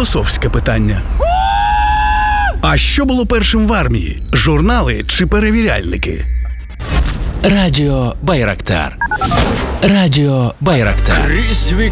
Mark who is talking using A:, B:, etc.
A: філософське питання. А що було першим в армії? Журнали чи перевіряльники?
B: Радіо Байрактар. Радіо Байрактар.
C: Крізь віки